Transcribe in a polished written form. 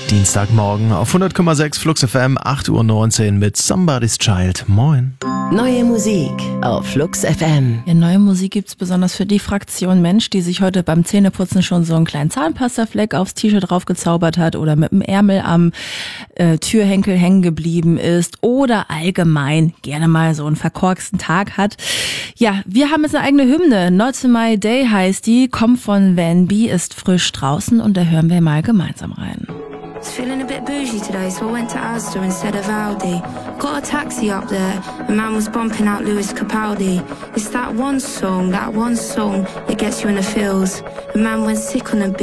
Dienstagmorgen auf 100,6 Flux FM, 8:19 Uhr mit Somebody's Child. Moin. Neue Musik auf Flux FM. Ja, neue Musik gibt's besonders für die Fraktion Mensch, die sich heute beim Zähneputzen schon so einen kleinen Zahnpastafleck aufs T-Shirt draufgezaubert hat oder mit dem Ärmel am Türhenkel hängen geblieben ist oder allgemein gerne mal so einen verkorksten Tag hat. Ja, wir haben jetzt eine eigene Hymne. Not My Day heißt die, kommt von Van B, ist frisch draußen und da hören wir mal gemeinsam rein. Was feeling a bit bougie today, so I went to Asda instead of Aldi. Got a taxi up there, a man was bumping out Lewis Capaldi. It's that one song that gets you in the feels. A man went sick on a beat.